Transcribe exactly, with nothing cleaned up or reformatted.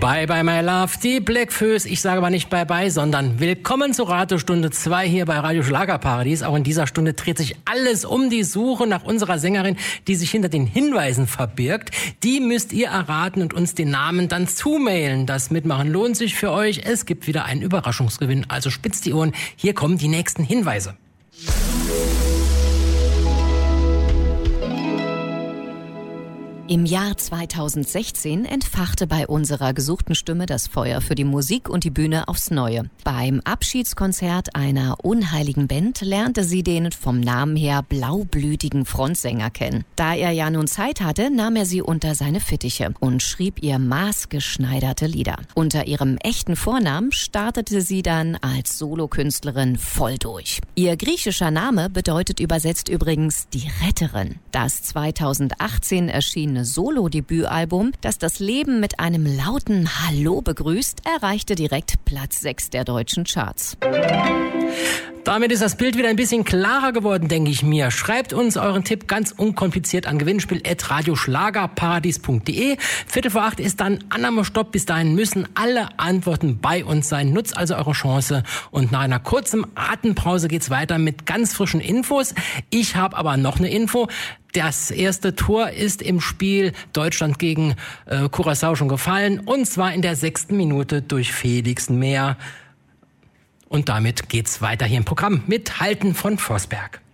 Bye bye my love, die Blackfoes. Ich sage aber nicht bye bye, sondern willkommen zur Radiostunde zwei hier bei Radio Schlagerparadies. Auch in dieser Stunde dreht sich alles um die Suche nach unserer Sängerin, die sich hinter den Hinweisen verbirgt. Die müsst ihr erraten und uns den Namen dann zumailen. Das Mitmachen lohnt sich für euch. Es gibt wieder einen Überraschungsgewinn, also spitzt die Ohren. Hier kommen die nächsten Hinweise. Im Jahr zweitausendsechzehn entfachte bei unserer gesuchten Stimme das Feuer für die Musik und die Bühne aufs Neue. Beim Abschiedskonzert einer unheiligen Band lernte sie den vom Namen her blaublütigen Frontsänger kennen. Da er ja nun Zeit hatte, nahm er sie unter seine Fittiche und schrieb ihr maßgeschneiderte Lieder. Unter ihrem echten Vornamen startete sie dann als Solokünstlerin voll durch. Ihr griechischer Name bedeutet übersetzt übrigens die Retterin. Das zweitausendachtzehn erschienene Solo-Debütalbum, das das Leben mit einem lauten Hallo begrüßt, erreichte direkt Platz sechs der deutschen Charts. Damit ist das Bild wieder ein bisschen klarer geworden, denke ich mir. Schreibt uns euren Tipp ganz unkompliziert an gewinnspiel at radioschlagerparadies punkt de. Viertel vor acht ist dann Annahmestopp. Bis dahin müssen alle Antworten bei uns sein. Nutzt also eure Chance. Und nach einer kurzen Atempause geht's weiter mit ganz frischen Infos. Ich habe aber noch eine Info. Das erste Tor ist im Spiel Deutschland gegen äh, Curaçao schon gefallen. Und zwar in der sechsten Minute durch Felix Mehr. Und damit geht's weiter hier im Programm mit Halten von Vosberg.